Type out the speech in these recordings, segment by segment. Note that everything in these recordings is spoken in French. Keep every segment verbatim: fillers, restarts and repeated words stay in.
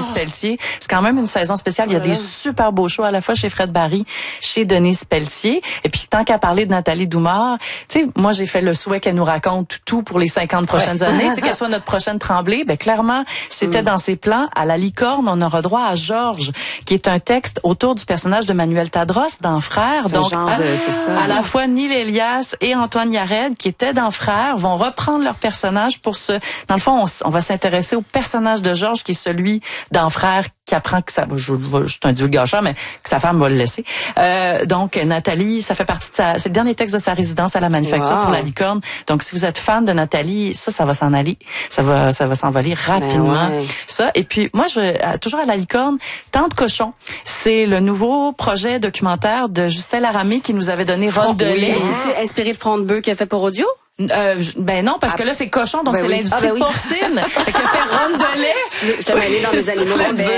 Denise Pelletier. C'est quand même une saison spéciale. Il y a des super beaux shows à la fois chez Fred Barry, chez Denise Pelletier. Et puis, tant qu'à parler de Nathalie Doumard, tu sais, moi, j'ai fait le souhait qu'elle nous raconte tout pour les cinquante prochaines ouais. années. Tu sais, qu'elle soit notre prochaine Tremblay. Ben, clairement, c'était mm. dans ses plans. À La Licorne, on aura droit à Georges, qui est un texte autour du personnage de Manuel Tadros dans Frères. C'est Donc, genre à, de, c'est ça. à la fois Neil Elias et Antoine Yared, qui étaient dans Frères, vont reprendre leur personnage pour se... Dans le fond, on, on va s'intéresser au personnage de Georges, qui est celui dans Frères, qui apprend que ça... Je, je, je suis un divulgateur, mais que sa femme va le laisser. Euh, donc, Nathalie, ça fait partie de sa... C'est le dernier texte de sa résidence à la Manufacture wow. pour La Licorne. Donc, si vous êtes fan de Nathalie, ça, ça va s'en aller. Ça va, ça va s'envoler rapidement. Ouais. Ça. Et puis, moi, je toujours à La Licorne, Tante Cochon. C'est le nouveau projet documentaire de Justin Laramé qui nous avait donné Ronde de lait. C'est-tu inspiré de Front de bœuf qu'il a fait pour audio? Euh, ben non, parce ah, que là, c'est cochon, donc ben c'est oui. l'industrie ah, ben oui. porcine. Fait qu'il a fait ronde de lait. Je te mêlée dans mes animaux.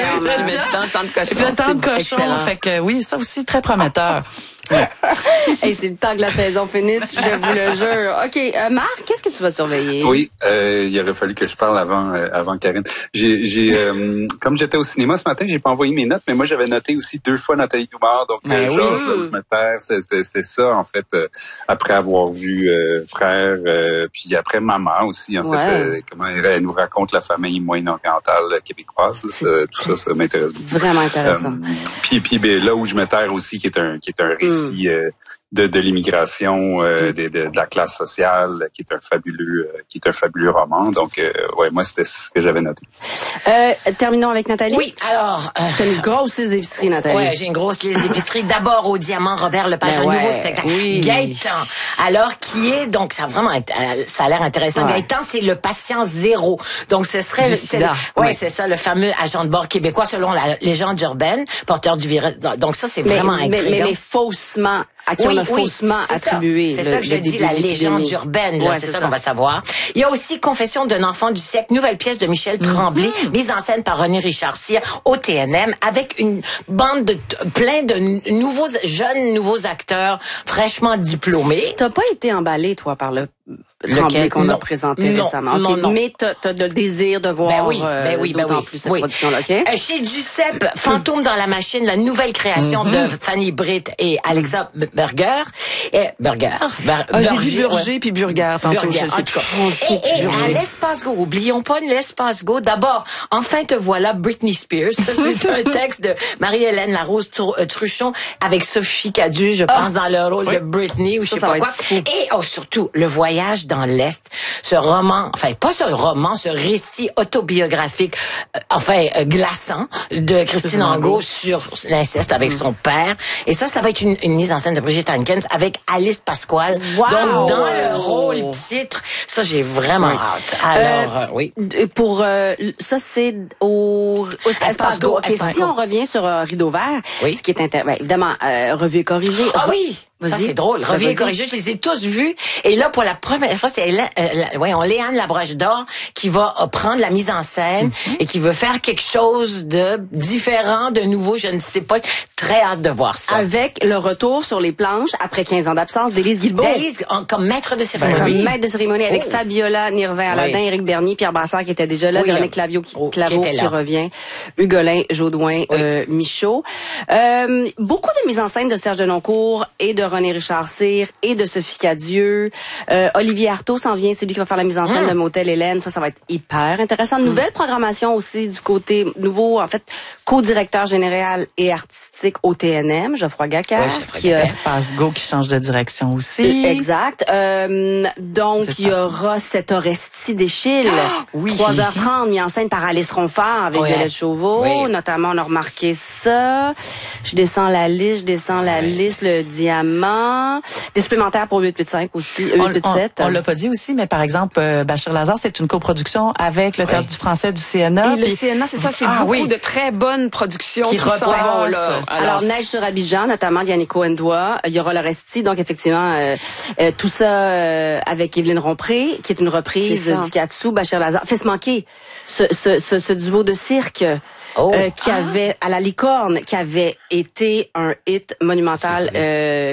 Le temps de cochon. Le temps de cochon. Excellent. Fait que oui, ça aussi, très prometteur. Ouais. Hey, c'est le temps que la saison finisse, je vous le jure. OK, euh, Marc, qu'est-ce que tu vas surveiller? Oui, euh, il aurait fallu que je parle avant euh, avant Karine. J'ai j'ai euh, comme j'étais au cinéma ce matin, j'ai pas envoyé mes notes, mais moi j'avais noté aussi deux fois Nathalie Doumard, donc euh, oui. Georges Lauzmetter, c'était c'était ça en fait euh, après avoir vu euh, Frères euh, puis après Maman aussi en ouais. fait euh, comment elle, elle nous raconte la famille moyen-orientale québécoise, là, ça, tout ça ça m'intéresse beaucoup. Vraiment intéressant. Euh, puis puis ben, là où je me terre aussi qui est un qui est un récit mm. euh, de, de l'immigration, euh, de, de, de la classe sociale, qui est un fabuleux, euh, qui est un fabuleux roman. Donc, euh, ouais, moi c'était ce que j'avais noté. Euh, terminons avec Nathalie. Oui, alors. Euh, T'as une grosse liste d'épicerie, Nathalie. Ouais, j'ai une grosse liste d'épicerie. D'abord au Diamant, Robert Lepage, ben un ouais, nouveau spectacle. Oui. Gaëtan. Alors, qui est donc ça a vraiment, ça a l'air intéressant. Ouais. Gaëtan, c'est le patient zéro. Donc, ce serait, le, c'est, ouais, ouais, c'est ça, le fameux agent de bord québécois selon la légende urbaine, porteur du virus. Donc ça, c'est mais, vraiment mais, intriguant. Mais, mais faussement. À qui oui, on a oui, faussement c'est attribué. Ça. C'est le, ça que je dis, la légende urbaine. Là, ouais, c'est, c'est ça, ça qu'on va savoir. Il y a aussi Confession d'un enfant du siècle, nouvelle pièce de Michel Tremblay, mm-hmm. mise en scène par René Richard Cyr au T N M, avec une bande de plein de nouveaux jeunes nouveaux acteurs fraîchement diplômés. T'as pas été emballé, toi, par le Tremblay qu'on non. a présenté non, récemment. Non, okay. non. Mais t'as, t'as le désir de voir ben oui, ben oui, d'autant ben oui, plus cette oui. production-là, OK? Euh, chez Duceppe, Fantôme dans la machine, la nouvelle création mm-hmm. de Fanny Britt et Alexa Burger. Et Burger. Ber, ah, j'ai dit Burger ouais. puis Burger tantôt. Burger, je sais en tout cas. Et, et à l'Espace Go, oublions pas l'Espace Go. D'abord, Enfin te voilà, Britney Spears. C'est un texte de Marie-Hélène Larose Truchon avec Sophie Cadu, je pense, oh. dans le rôle oui. de Britney ou je sais ça, pas ça quoi. Et oh, surtout, Le voyage dans l'Est. Ce roman, enfin, pas ce roman, ce récit autobiographique, euh, enfin, euh, glaçant de Christine Angot sur l'inceste avec mmh. son père. Et ça, ça va être une, une mise en scène de Brigitte Hankins avec Alice Pasquale. Wow. Donc, dans le rôle titre, ça, j'ai vraiment oui. hâte. Alors, euh, euh, oui. Pour, euh, ça, c'est au, au Espace Go. Okay, si Go. On revient sur euh, Rideau Vert, oui. ce qui est intéressant, ben, évidemment, euh, revue et corrigée. Ah oui! Ça, c'est drôle. Revue et corrigée, je les ai tous vus. Et là, pour la première fois, c'est euh, la, ouais, on Léane Labroche d'Or qui va euh, prendre la mise en scène mm-hmm. et qui veut faire quelque chose de différent, de nouveau, je ne sais pas. Très hâte de voir ça. Avec le retour sur les planches, après quinze ans d'absence, d'Élise Guilbeault. D'Élise, comme maître de cérémonie. Comme maître de cérémonie avec oh. Fabiola Nirvin-Aladin, oui. Éric Bernier, Pierre Brassard qui était déjà là, oui, Véronique Clavio qui, oh, Claveau qui, qui revient, Hugolin, Jodoin, oui. euh, Michaud. Euh, beaucoup de mise en scène de Serge Denoncourt et de René Richard Cyr et de Sophie Cadieux. Euh, Olivier Artaud s'en vient, c'est lui qui va faire la mise en scène mmh. de Motel Hélène. Ça, ça va être hyper intéressant. Mmh. Nouvelle programmation aussi du côté nouveau, en fait, co-directeur général et artistique au T N M, Geoffroy Gacquard. Oui, qui a Espace Go qui change de direction aussi. Exact. Euh, donc, il y aura cette Orestie d'Échille. Ah, oui. trois heures trente, mis en scène par Alice Ronfort avec oui. Violette Chauveau. Oui. Notamment, on a remarqué ça. Je descends la liste, je descends la oui. liste, le diamant. Des supplémentaires pour huit huit cinq aussi, huit huit sept. On, on, on l'a pas dit aussi, mais par exemple, euh, Bachir Lazare, c'est une coproduction avec le Théâtre oui. du Français du C N A. Et puis, le C N A, c'est ça, c'est ah, beaucoup oui. de très bonnes productions qui, qui s'en vont là. Alors, Alors Neige sur Abidjan, notamment d'Yannico Ndoa. Il y aura l'Orestie, donc effectivement, euh, euh, tout ça euh, avec Évelyne Rompré, qui est une reprise du Katsu, Bachir Lazare. Fait se manquer ce, ce, ce, ce duo de cirque. Oh. Euh, qui ah. avait à la Licorne, qui avait été un hit monumental, euh,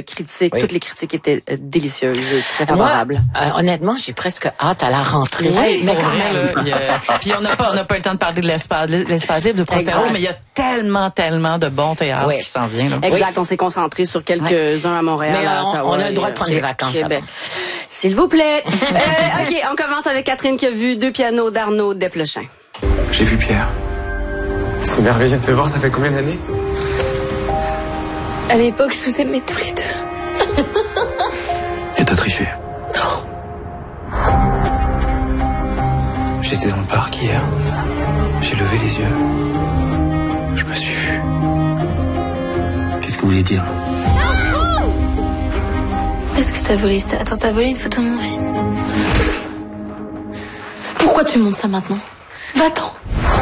critiques. Oui. Toutes les critiques étaient euh, délicieuses, très favorables. Moi, euh, honnêtement, j'ai presque hâte à la rentrée. Oui, mais quand même. Là, puis, euh, puis on n'a pas, on n'a pas eu le temps de parler de l'espace, l'espace libre de Prospero, exact. Mais il y a tellement, tellement de bons théâtres oui. qui s'en viennent. Là. Exact. Oui. On s'est concentré sur quelques-uns oui. à Montréal, mais à on, Ottawa. On a le droit de prendre des vacances. Québec. S'il vous plaît. euh, ok, on commence avec Catherine qui a vu deux pianos d'Arnaud Desplechin. J'ai vu Pierre. C'est merveilleux de te voir. Ça fait combien d'années? À l'époque, je vous aimais tous les deux. Et t'as triché? Non. J'étais dans le parc hier. J'ai levé les yeux. Je me suis vu. Qu'est-ce que vous voulez dire? Est-ce que t'as volé ça? Attends, t'as volé une photo de mon fils? Pourquoi tu montes ça maintenant? Va-t'en.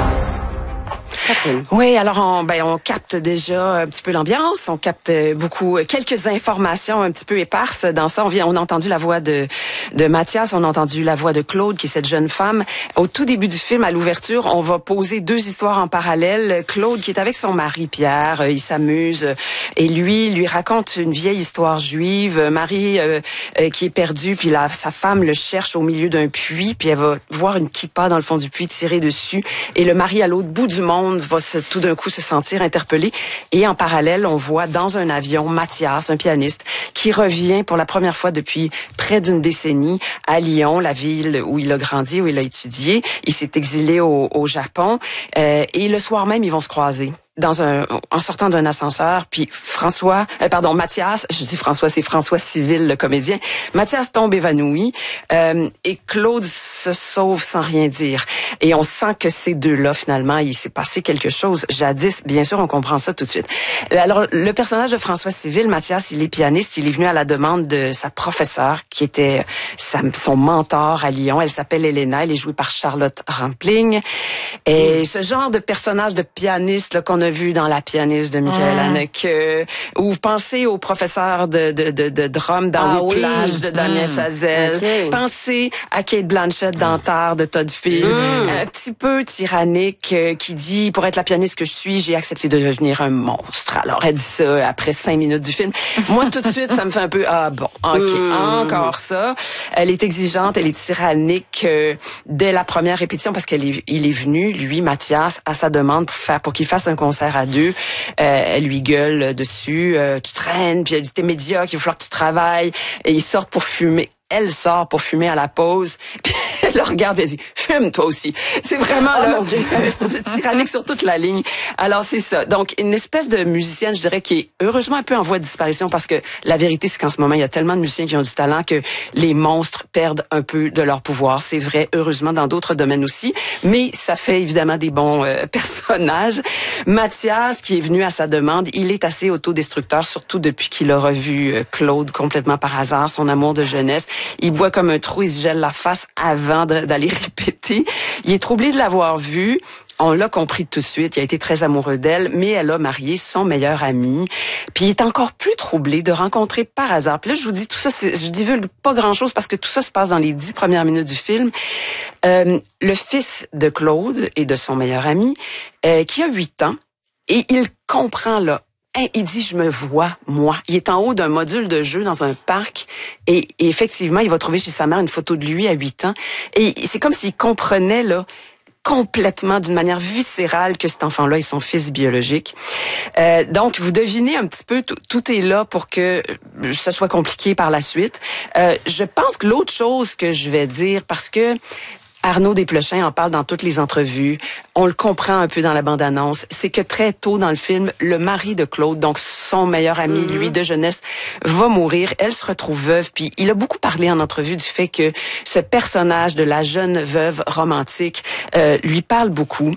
Oui, alors on, ben, on capte déjà un petit peu l'ambiance, on capte beaucoup, quelques informations un petit peu éparses dans ça. On vient, on a entendu la voix de, de Mathias, on a entendu la voix de Claude, qui est cette jeune femme. Au tout début du film, à l'ouverture, on va poser deux histoires en parallèle. Claude, qui est avec son mari Pierre, il s'amuse, et lui, lui raconte une vieille histoire juive. Marie, euh, euh, qui est perdue, puis la, sa femme le cherche au milieu d'un puits, puis elle va voir une kippa dans le fond du puits tirer dessus, et le mari à l'autre bout du monde va se, tout d'un coup se sentir interpellé. Et en parallèle, on voit dans un avion Mathias, un pianiste, qui revient pour la première fois depuis près d'une décennie à Lyon, la ville où il a grandi, où il a étudié. Il s'est exilé au, au Japon. Euh, et le soir même, ils vont se croiser. Dans un, en sortant d'un ascenseur, puis François, euh, pardon, Mathias, je dis François, c'est François Civil, le comédien. Mathias tombe évanoui, euh, et Claude se sauve sans rien dire. Et on sent que ces deux-là, finalement, il s'est passé quelque chose jadis. Bien sûr, on comprend ça tout de suite. Alors, le personnage de François Civil, Mathias, il est pianiste, il est venu à la demande de sa professeure, qui était sa, son mentor à Lyon. Elle s'appelle Elena, elle est jouée par Charlotte Rampling. Et mmh. ce genre de personnage de pianiste là, qu'on a vu dans La pianiste de Michael Haneke, euh, ou pensez au professeur de, de, de, de drum dans ah, Whiplash oui. de Damien mmh. Chazelle, okay. Pensez à Kate Blanchett dans Terre de Todd Field, mmh. un petit peu tyrannique, euh, qui dit, pour être la pianiste que je suis, j'ai accepté de devenir un monstre. Alors elle dit ça après cinq minutes du film. Moi tout de suite, ça me fait un peu, ah bon, ok, mmh. encore ça. Elle est exigeante, elle est tyrannique euh, dès la première répétition, parce qu'il est, il est venu, lui, Mathias, à sa demande pour faire, pour qu'il fasse un concert à deux. Euh, elle lui gueule dessus, euh, tu traînes, puis elle dit t'es médiocre, il va falloir que tu travailles. Et ils sortent pour fumer. Elle sort pour fumer à la pause, puis elle le regarde et elle dit « Fume, toi aussi ». C'est vraiment oh là, c'est tyrannique sur toute la ligne. Alors, c'est ça. Donc, une espèce de musicienne, je dirais, qui est heureusement un peu en voie de disparition, parce que la vérité, c'est qu'en ce moment, il y a tellement de musiciens qui ont du talent que les monstres perdent un peu de leur pouvoir. C'est vrai, heureusement, dans d'autres domaines aussi, mais ça fait évidemment des bons euh, personnages. Mathias, qui est venu à sa demande, il est assez autodestructeur, surtout depuis qu'il a revu euh, Claude complètement par hasard, son amour de jeunesse. Il boit comme un trou, il se gèle la face avant de, d'aller répéter. Il est troublé de l'avoir vue. On l'a compris tout de suite, il a été très amoureux d'elle, mais elle a marié son meilleur ami. Puis il est encore plus troublé de rencontrer par hasard. Puis là, je vous dis tout ça, c'est, je divulgue pas grand-chose parce que tout ça se passe dans les dix premières minutes du film. Euh, le fils de Claude et de son meilleur ami, euh, qui a huit ans, et il comprend là. Il dit, je me vois, moi. Il est en haut d'un module de jeu dans un parc et, et effectivement, il va trouver chez sa mère une photo de lui à huit ans. Et c'est comme s'il comprenait, là, complètement, d'une manière viscérale, que cet enfant-là est son fils biologique. Euh, donc, vous devinez un petit peu, tout, tout est là pour que ça soit compliqué par la suite. Euh, je pense que l'autre chose que je vais dire, parce que Arnaud Desplechin en parle dans toutes les entrevues. On le comprend un peu dans la bande-annonce. C'est que très tôt dans le film, le mari de Claude, donc son meilleur ami, mm-hmm. lui, de jeunesse, va mourir. Elle se retrouve veuve. Puis il a beaucoup parlé en entrevue du fait que ce personnage de la jeune veuve romantique euh, lui parle beaucoup.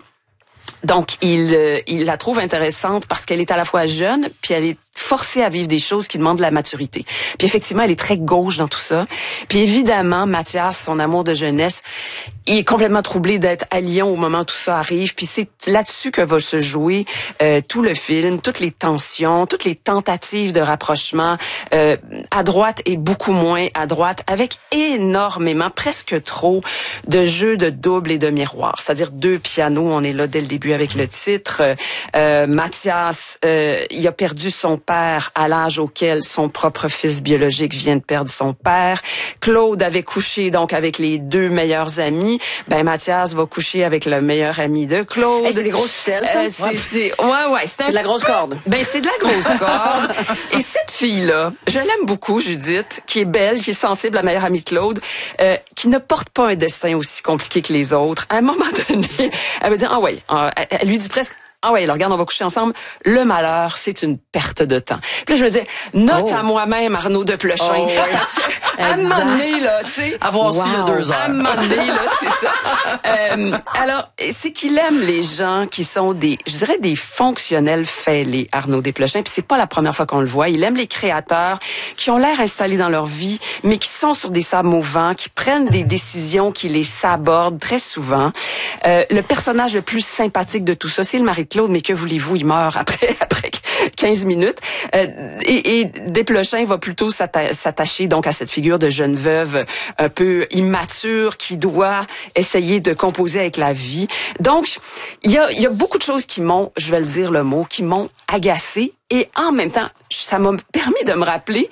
Donc, il, euh, il la trouve intéressante parce qu'elle est à la fois jeune, puis elle est forcée à vivre des choses qui demandent de la maturité. Puis effectivement, elle est très gauche dans tout ça. Puis évidemment, Mathias, son amour de jeunesse, il est complètement troublé d'être à Lyon au moment où tout ça arrive. Puis c'est là-dessus que va se jouer euh, tout le film, toutes les tensions, toutes les tentatives de rapprochement, euh, à droite et beaucoup moins à droite, avec énormément, presque trop, de jeux de double et de miroir. C'est-à-dire deux pianos, on est là dès le début avec le titre. Euh, Mathias, euh, il a perdu son père père à l'âge auquel son propre fils biologique vient de perdre son père. Claude avait couché donc avec les deux meilleurs amis. Ben Mathias va coucher avec le meilleur ami de Claude. Hey, c'est des grosses ficelles, ça. Euh, c'est, ouais. c'est, ouais, ouais, c'est, c'est de la grosse corde. Ben c'est de la grosse corde. Et cette fille-là, je l'aime beaucoup, Judith, qui est belle, qui est sensible, la meilleure amie de Claude, euh, qui ne porte pas un destin aussi compliqué que les autres. À un moment donné, elle va dire, ah ouais, elle lui dit presque, ah ouais, alors regarde, on va coucher ensemble. Le malheur, c'est une perte de temps. Puis là, je me disais, note oh. à moi-même, Arnaud de Plechin. Oh, ouais. Parce que, à un moment donné, là, tu sais. Avoir wow. su il y a deux heures. À un moment donné, là, c'est ça. euh, alors, c'est qu'il aime les gens qui sont des, je dirais, des fonctionnels fêlés, Arnaud Desplechin. Puis c'est pas la première fois qu'on le voit. Il aime les créateurs qui ont l'air installés dans leur vie, mais qui sont sur des sables mouvants, qui prennent des décisions qui les sabordent très souvent. Euh, le personnage le plus sympathique de tout ça, c'est le mari Claude, mais que voulez-vous, il meurt après après quinze minutes. Euh, et, et Desplechin va plutôt s'atta- s'attacher donc à cette figure de jeune veuve un peu immature qui doit essayer de composer avec la vie. Donc, il y a, il y a beaucoup de choses qui m'ont, je vais le dire le mot, qui m'ont agacée. Et en même temps, ça m'a permis de me rappeler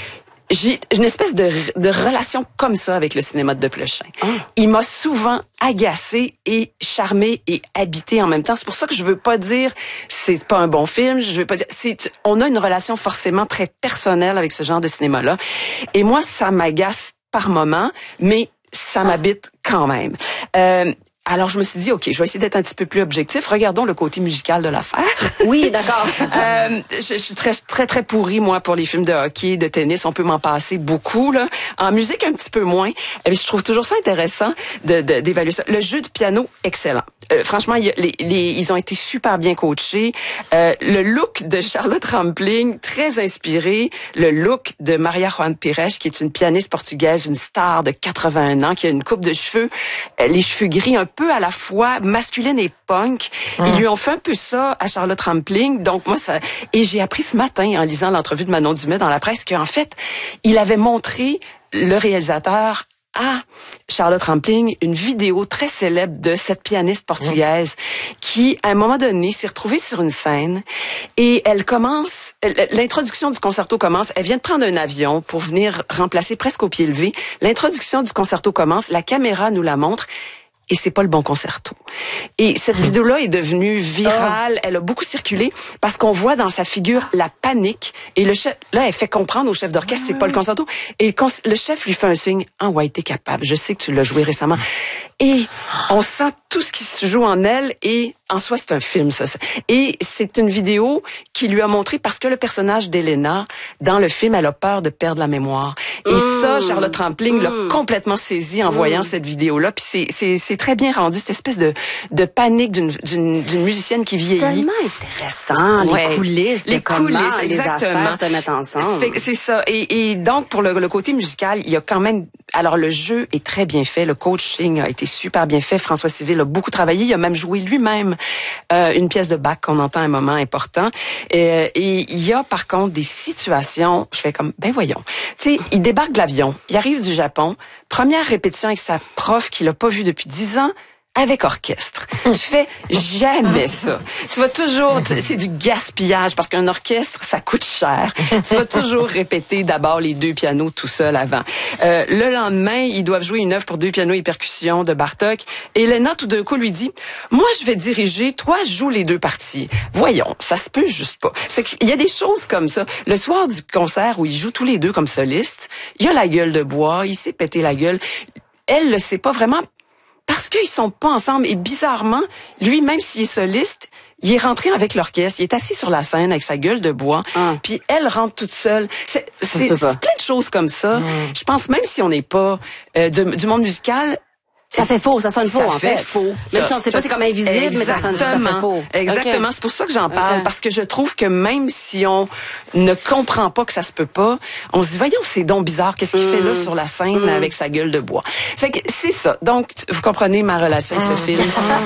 j'ai une espèce de, de relation comme ça avec le cinéma de Desplechin. Oh. Il m'a souvent agacé et charmé et habité en même temps. C'est pour ça que je veux pas dire c'est pas un bon film. Je veux pas dire c'est. On a une relation forcément très personnelle avec ce genre de cinéma-là. Et moi, ça m'agace par moments, mais ça m'habite quand même. Euh, Alors, je me suis dit, OK, je vais essayer d'être un petit peu plus objectif. Regardons le côté musical de l'affaire. Oui, d'accord. euh, je, je suis très, très, très pourrie, moi, pour les films de hockey, de tennis. On peut m'en passer beaucoup, là. En musique, un petit peu moins. Et je trouve toujours ça intéressant de, de, d'évaluer ça. Le jeu de piano, excellent. Euh, franchement, il, les, les, ils ont été super bien coachés. Euh, le look de Charlotte Rampling, très inspiré. Le look de Maria João Pires, qui est une pianiste portugaise, une star de quatre-vingt-un ans, qui a une coupe de cheveux, euh, les cheveux gris, un peu à la fois masculine et punk. Mmh. Ils lui ont fait un peu ça à Charlotte Rampling. Donc moi ça et j'ai appris ce matin en lisant l'entrevue de Manon Dumais dans la presse qu'en fait, il avait montré le réalisateur à Charlotte Rampling une vidéo très célèbre de cette pianiste portugaise mmh. qui, à un moment donné, s'est retrouvée sur une scène et elle commence, l'introduction du concerto commence, elle vient de prendre un avion pour venir remplacer presque au pied levé. L'introduction du concerto commence, la caméra nous la montre. Et c'est pas le bon concerto. Et cette vidéo-là est devenue virale. Oh. Elle a beaucoup circulé parce qu'on voit dans sa figure la panique. Et le chef, là, elle fait comprendre au chef d'orchestre, c'est pas le concerto. Et le chef lui fait un signe. Ah ouais, t'es capable. Je sais que tu l'as joué récemment. Et on sent tout ce qui se joue en elle. Et en soi, c'est un film, ça. Et c'est une vidéo qui lui a montré parce que le personnage d'Elena, dans le film, elle a peur de perdre la mémoire. Et mmh. ça, Charlotte Rampling mmh. l'a complètement saisi en mmh. voyant cette vidéo-là. Puis c'est, c'est, c'est très bien rendu, cette espèce de, de panique d'une, d'une, d'une musicienne qui vieillit. C'est tellement intéressant, ouais. les coulisses, les coulisses, exactement. Les affaires se mettent ensemble. C'est, c'est ça. Et, et donc, pour le, le côté musical, il y a quand même... Alors, le jeu est très bien fait. Le coaching a été super bien fait. François Civil a beaucoup travaillé. Il a même joué lui-même euh, une pièce de Bach qu'on entend à un moment important. Et, et il y a, par contre, des situations... Je fais comme, ben voyons. Tu sais, il débarque de l'avion. Il arrive du Japon. Première répétition avec sa prof qu'il a pas vue depuis dix ans. Avec orchestre. Tu fais jamais ça. Tu vas toujours, c'est du gaspillage parce qu'un orchestre, ça coûte cher. Tu vas toujours répéter d'abord les deux pianos tout seul avant. Euh, le lendemain, ils doivent jouer une œuvre pour deux pianos et percussions de Bartók. Et Elena, tout d'un coup, lui dit, moi, je vais diriger, toi, joue les deux parties. Voyons, ça se peut juste pas. C'est qu'il y a des choses comme ça. Le soir du concert où ils jouent tous les deux comme solistes, il y a la gueule de bois, il s'est pété la gueule. Elle le sait pas vraiment. Parce qu'ils sont pas ensemble. Et bizarrement, lui, même s'il est soliste, il est rentré avec l'orchestre. Il est assis sur la scène avec sa gueule de bois. Ah. Puis elle rentre toute seule. C'est, c'est, c'est plein de choses comme ça. Mm. Je pense même si on n'est pas euh, de, du monde musical... Ça fait faux, ça sonne faux, ça en fait. fait. Faux. Même si on ne sait pas, c'est comme invisible, Exactement. mais ça sonne ça fait faux. Exactement. Okay. C'est pour ça que j'en parle. Okay. Parce que je trouve que même si on ne comprend pas que ça se peut pas, on se dit, voyons, c'est donc bizarre. Qu'est-ce qu'il mm. fait là sur la scène mm. avec sa gueule de bois? Fait que c'est ça. Donc, vous comprenez ma relation avec mm. ce film.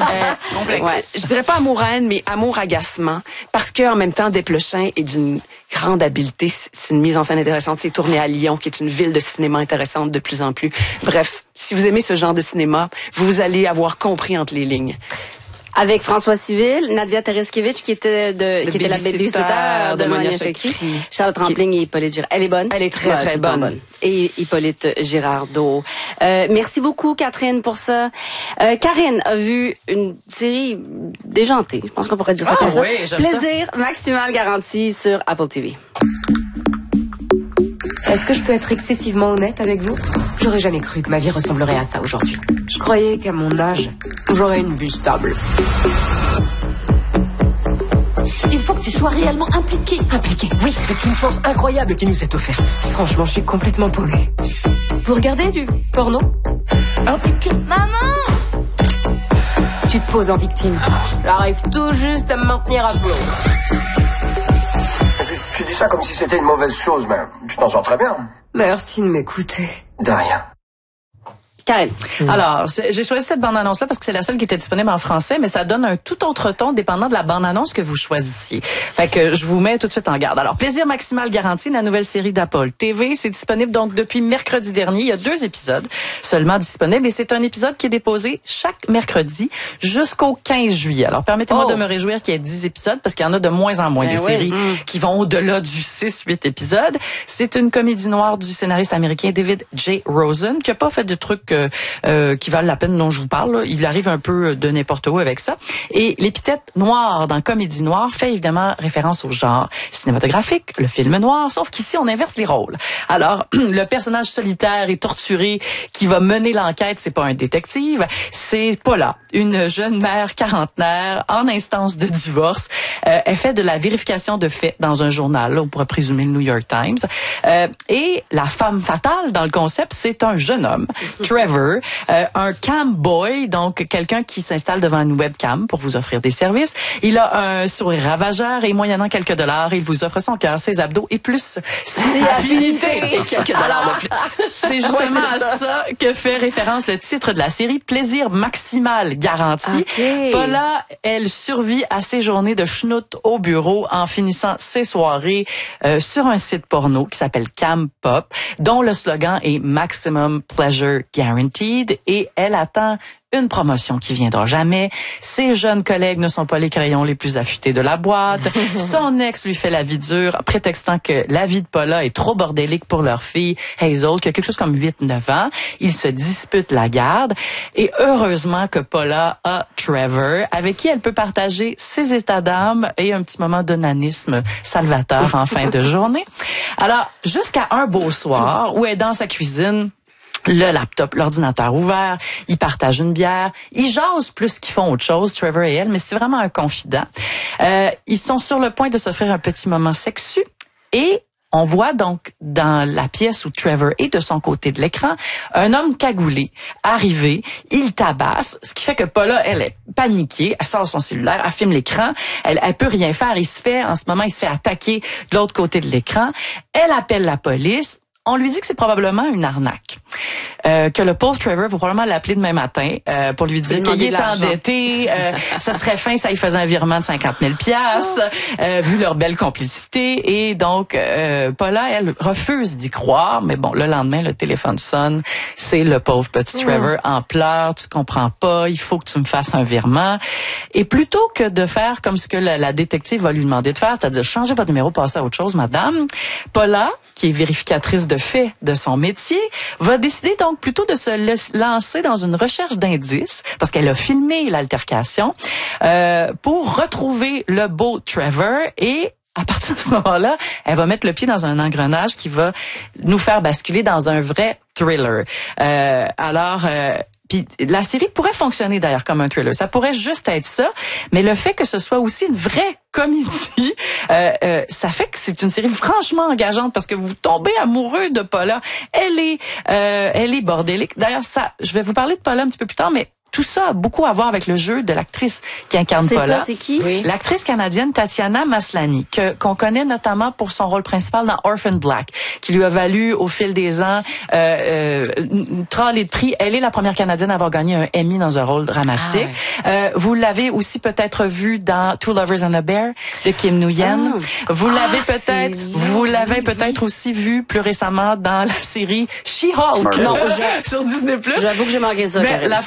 euh, ouais. Je dirais pas amour-haine, mais amour-agacement. Parce que, en même temps, Desplechin est d'une grande habileté. C'est une mise en scène intéressante. C'est tourné à Lyon, qui est une ville de cinéma intéressante de plus en plus. Bref, si vous aimez ce genre de cinéma, vous allez avoir compris entre les lignes. Avec François Civil, Nadia Tereskevich qui était de, de qui était la babysitter de, de Monia Chokri, Charles Trampling et Hippolyte Girard. Elle est bonne. Elle est très ouais, très bonne. bonne. Et Hippolyte Girardot. Euh, merci beaucoup Catherine pour ça. Euh, Karine a vu une série déjantée. Je pense qu'on pourrait dire ça ah, comme oui, ça. Plaisir ça. maximal garanti sur Apple T V. Est-ce que je peux être excessivement honnête avec vous? J'aurais jamais cru que ma vie ressemblerait à ça aujourd'hui. Je croyais qu'à mon âge, j'aurais une vie stable. Il faut que tu sois réellement impliqué. Impliqué, oui, c'est une chance incroyable qui nous est offerte. Franchement, je suis complètement paumée. Vous regardez du porno? Impliqué. Maman! Tu te poses en victime. J'arrive tout juste à me maintenir à flot. Tu dis ça comme si c'était une mauvaise chose, mais tu t'en sors très bien. Merci de m'écouter. De rien. Karine. Mmh. Alors, j'ai choisi cette bande-annonce-là parce que c'est la seule qui était disponible en français, mais ça donne un tout autre ton dépendant de la bande-annonce que vous choisissiez. Fait que je vous mets tout de suite en garde. Alors, Plaisir maximal garanti, la nouvelle série d'Apple T V, c'est disponible donc depuis mercredi dernier. Il y a deux épisodes seulement disponibles et c'est un épisode qui est déposé chaque mercredi jusqu'au quinze juillet. Alors, permettez-moi oh. de me réjouir qu'il y ait dix épisodes parce qu'il y en a de moins en moins ben des oui. séries mmh. qui vont au-delà du six huit épisodes. C'est une comédie noire du scénariste américain David J. Rosen qui a pas fait de trucs Euh, euh, qui valent la peine dont je vous parle. Là. Il arrive un peu de n'importe où avec ça. Et l'épithète noir dans comédie noire fait évidemment référence au genre cinématographique, le film noir, sauf qu'ici, on inverse les rôles. Alors, le personnage solitaire et torturé qui va mener l'enquête, c'est pas un détective, c'est Paula, une jeune mère quarantenaire en instance de divorce. Euh, elle fait de la vérification de faits dans un journal, là, on pourrait présumer le New York Times. Euh, et la femme fatale dans le concept, c'est un jeune homme, Trevor, euh, un cam boy, donc quelqu'un qui s'installe devant une webcam pour vous offrir des services. Il a un sourire ravageur et moyennant quelques dollars, il vous offre son cœur, ses abdos et plus ses affinités. Quelques dollars de plus. C'est justement ouais, c'est à ça. ça que fait référence le titre de la série, Plaisir maximal garanti. Okay. Paula, elle survit à ses journées de schnout au bureau en finissant ses soirées euh, sur un site porno qui s'appelle Cam Pop, dont le slogan est Maximum Pleasure Guaranteed, et elle attend une promotion qui viendra jamais. Ses jeunes collègues ne sont pas les crayons les plus affûtés de la boîte. Son ex lui fait la vie dure, prétextant que la vie de Paula est trop bordélique pour leur fille Hazel, qui a quelque chose comme huit neuf ans. Ils se disputent la garde. Et heureusement que Paula a Trevor, avec qui elle peut partager ses états d'âme et un petit moment d'onanisme salvateur en fin de journée. Alors, jusqu'à un beau soir où elle est dans sa cuisine, le laptop, l'ordinateur ouvert, ils partagent une bière, ils jasent plus qu'ils font autre chose, Trevor et elle, mais c'est vraiment un confident. Euh, ils sont sur le point de s'offrir un petit moment sexu et on voit donc dans la pièce où Trevor est de son côté de l'écran, un homme cagoulé arriver, il tabasse, ce qui fait que Paula, elle est paniquée, elle sort son cellulaire, elle filme l'écran, elle, elle peut rien faire, il se fait, en ce moment, il se fait attaquer de l'autre côté de l'écran, elle appelle la police. On lui dit que c'est probablement une arnaque. Euh, que le pauvre Trevor va probablement l'appeler demain matin euh, pour lui dire qu'il est endetté. Euh, ça serait fin, ça lui faisait un virement de cinquante mille piastres, euh, vu leur belle complicité. Et donc, euh, Paula, elle refuse d'y croire. Mais bon, le lendemain, le téléphone sonne. C'est le pauvre petit Trevor en pleurs. Tu comprends pas. Il faut que tu me fasses un virement. Et plutôt que de faire comme ce que la, la détective va lui demander de faire, c'est-à-dire changer votre numéro, passer à autre chose, madame, Paula, qui est vérificatrice de fait de son métier, va décider donc plutôt de se lancer dans une recherche d'indices, parce qu'elle a filmé l'altercation, euh, pour retrouver le beau Trevor et à partir de ce moment-là, elle va mettre le pied dans un engrenage qui va nous faire basculer dans un vrai thriller. Euh, alors... Euh, Puis la série pourrait fonctionner d'ailleurs comme un thriller. Ça pourrait juste être ça, mais le fait que ce soit aussi une vraie comédie, euh, euh, ça fait que c'est une série franchement engageante parce que vous tombez amoureux de Paula. Elle est, euh, elle est bordélique. D'ailleurs, ça, je vais vous parler de Paula un petit peu plus tard, mais tout ça a beaucoup à voir avec le jeu de l'actrice qui incarne Paula. C'est ça, c'est qui? Oui. L'actrice canadienne Tatiana Maslany, que qu'on connaît notamment pour son rôle principal dans Orphan Black, qui lui a valu au fil des ans euh, euh, une tralée de prix. Elle est la première Canadienne à avoir gagné un Emmy dans un rôle dramatique. Ah, ouais. euh, vous l'avez aussi peut-être vu dans Two Lovers and a Bear de Kim Nguyen. Ah. Vous l'avez ah, peut-être, vous l'avez oui, peut-être oui. aussi vu plus récemment dans la série She-Hulk. Non, sur Disney plus. J'avoue que j'ai manqué ça. Mais l'affaire, c'est que la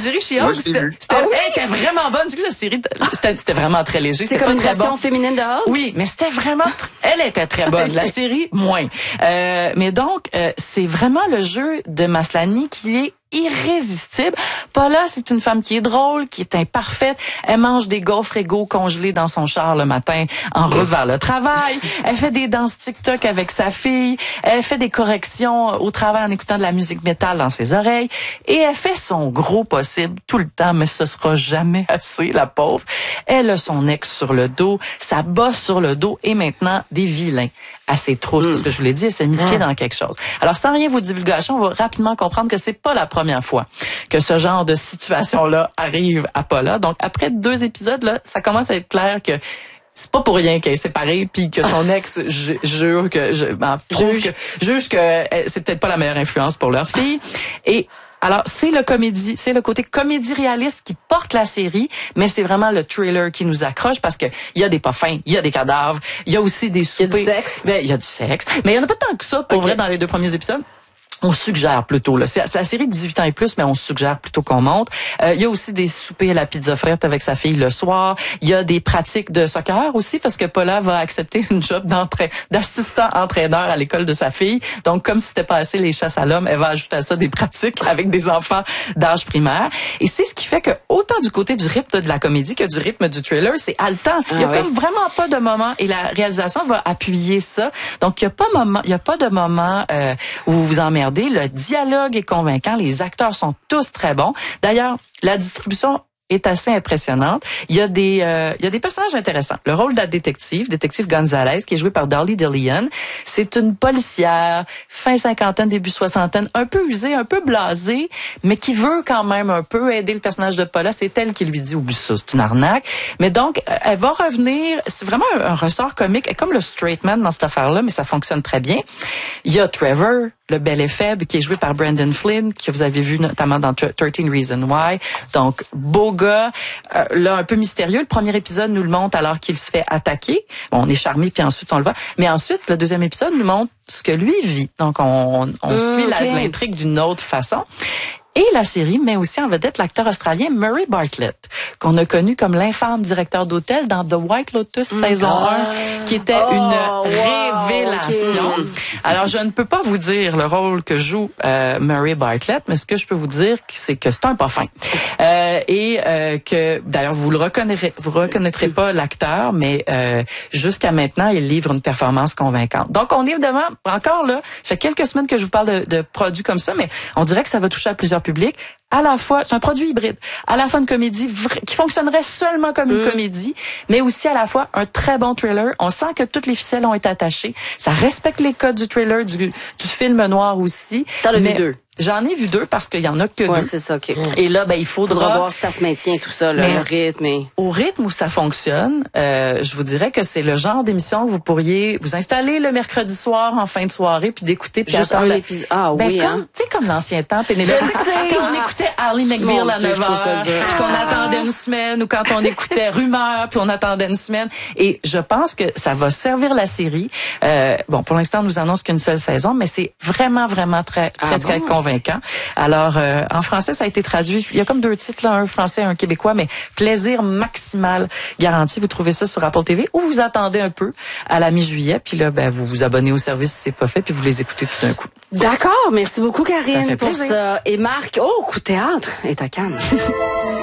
série She-Hulk, c'était, c'était, ah oui? Elle était vraiment bonne. Tu sais que la série, c'était, c'était vraiment très léger. C'est comme une version bon. féminine de Hulk? Oui, mais c'était vraiment, elle était très bonne. La série, moins. Euh, mais donc, euh, c'est vraiment le jeu de Maslany qui est irrésistible. Paula, c'est une femme qui est drôle, qui est imparfaite. Elle mange des gaufres égaux congelés dans son char le matin en route vers le travail. Elle fait des danses TikTok avec sa fille. Elle fait des corrections au travail en écoutant de la musique métal dans ses oreilles. Et elle fait son gros possible tout le temps, mais ce sera jamais assez, la pauvre. Elle a son ex sur le dos, sa bosse sur le dos et maintenant des vilains à ses trousses. Mm. Parce que je vous l'ai dit, elle s'est impliquée mm. dans quelque chose. Alors, sans rien vous divulgation, on va rapidement comprendre que c'est pas la première fois que ce genre de situation-là arrive à Paula. Donc, après deux épisodes, là, ça commence à être clair que c'est pas pour rien qu'elle est séparée, puis que son ex ju- jure que, je, ben, juge que, juge que c'est peut-être pas la meilleure influence pour leur fille. Et alors, c'est le comédie, c'est le côté comédie réaliste qui porte la série, mais c'est vraiment le thriller qui nous accroche parce que il y a des pas fins, il y a des cadavres, il y a aussi des soupers. Il y a du sexe. Ben, il y a du sexe. Mais il y en a pas tant que ça, pour okay. vrai, dans les deux premiers épisodes. On suggère plutôt, là. C'est, c'est la série de dix-huit ans et plus, mais on suggère plutôt qu'on monte. Euh, il y a aussi des soupers à la pizza frette avec sa fille le soir. Il y a des pratiques de soccer aussi, parce que Paula va accepter une job d'entraîneur, d'assistant entraîneur à l'école de sa fille. Donc, comme si c'était pas assez les chasses à l'homme, elle va ajouter à ça des pratiques avec des enfants d'âge primaire. Et c'est ce qui fait que, autant du côté du rythme de la comédie que du rythme du thriller, c'est haletant. Il y a ah, comme oui. vraiment pas de moment, et la réalisation va appuyer ça. Donc, il y a pas moment, il y a pas de moment euh, où vous vous emmerdez. Le dialogue est convaincant. Les acteurs sont tous très bons. D'ailleurs, la distribution est assez impressionnante. Il y a des euh, il y a des personnages intéressants. Le rôle de la détective, détective Gonzalez, qui est jouée par Dolly Dillion, c'est une policière, fin cinquantaine, début soixantaine, un peu usée, un peu blasée, mais qui veut quand même un peu aider le personnage de Paula. C'est elle qui lui dit « Oublie ça, c'est une arnaque ». Mais donc, elle va revenir, c'est vraiment un, un ressort comique, comme le straight man dans cette affaire-là, mais ça fonctionne très bien. Il y a Trevor, le bel et faible, qui est joué par Brandon Flynn, que vous avez vu notamment dans thirteen Reasons Why. Donc, beau gars, euh, là, un peu mystérieux. Le premier épisode nous le montre alors qu'il se fait attaquer. Bon, on est charmé, puis ensuite, on le voit. Mais ensuite, le deuxième épisode nous montre ce que lui vit. Donc, on, on mmh, suit okay. la, l'intrigue d'une autre façon. Et la série met aussi en vedette l'acteur australien Murray Bartlett, qu'on a connu comme l'infâme directeur d'hôtel dans The White Lotus mmh. saison oh. un, qui était oh, une wow, révélation. Okay. Alors, je ne peux pas vous dire le rôle que joue euh, Murray Bartlett, mais ce que je peux vous dire, c'est que c'est un pas fin. Euh, et euh, que, d'ailleurs, vous le reconnaîtrez, vous reconnaîtrez pas l'acteur, mais euh, jusqu'à maintenant, il livre une performance convaincante. Donc, on est évidemment, encore là, ça fait quelques semaines que je vous parle de, de produits comme ça, mais on dirait que ça va toucher à plusieurs public, à la fois, c'est un produit hybride, à la fois une comédie vra- qui fonctionnerait seulement comme une mmh. comédie, mais aussi à la fois un très bon thriller. On sent que toutes les ficelles ont été attachées. Ça respecte les codes du thriller, du, du film noir aussi. T'en as vu deux. J'en ai vu deux parce qu'il y en a que ouais, deux. c'est ça, OK. Et là, ben, il faudra... faudra voir si ça se maintient, tout ça, là, le rythme. Et... Au rythme où ça fonctionne, euh, je vous dirais que c'est le genre d'émission que vous pourriez vous installer le mercredi soir en fin de soirée puis d'écouter puis juste attendre. un épisode. Ah ben, oui, comme, hein. Tu sais, comme l'ancien temps, Pénélope. Quand on écoutait Ally McBeal à neuf heures, puis qu'on attendait une semaine, ou quand on écoutait Rumeur, puis on attendait une semaine. Et je pense que ça va servir la série. Euh, bon, pour l'instant, on nous annonce qu'une seule saison, mais c'est vraiment, vraiment très, très, ah très bon? convaincant. Alors, euh, en français, ça a été traduit. Il y a comme deux titres, là, un français et un québécois, mais plaisir maximal garanti. Vous trouvez ça sur Apple T V ou vous attendez un peu à la mi-juillet, puis là, ben, vous vous abonnez au service si c'est pas fait, puis vous les écoutez tout d'un coup. D'accord. Merci beaucoup, Karine, ça pour plaisir. ça. Et Marc, oh, coup de théâtre est à Cannes.